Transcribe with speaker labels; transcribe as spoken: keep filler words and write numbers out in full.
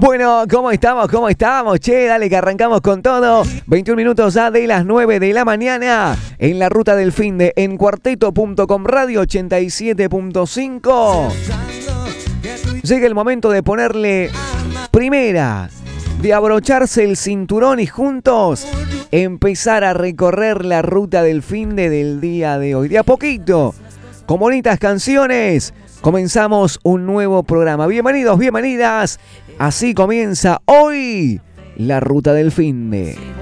Speaker 1: Bueno, ¿cómo estamos? ¿Cómo estamos? Che, dale que arrancamos con todo. veintiún minutos ya de las nueve de la mañana en la ruta del finde en cuarteto punto com Radio ochenta y siete punto cinco. Llega el momento de ponerle primera, de abrocharse el cinturón y juntos empezar a recorrer la ruta del finde del día de hoy. De a poquito, con bonitas canciones, comenzamos un nuevo programa. Bienvenidos, bienvenidas. Así comienza hoy la ruta del finde.